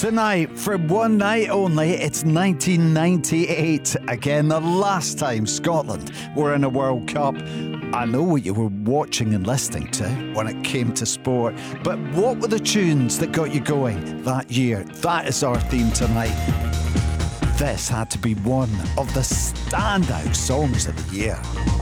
Tonight, for one night only, it's 1998. Again, the last time Scotland were in a World Cup. I know what you were watching and listening to when it came to sport, but what were the tunes that got you going that year? That is our theme tonight. This had to be one of the standout songs of the year.